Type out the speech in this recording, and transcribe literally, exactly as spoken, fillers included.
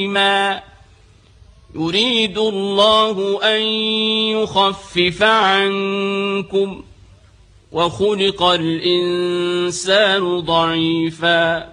ما يريد الله أن يخفف عنكم وخلق الإنسان ضعيفا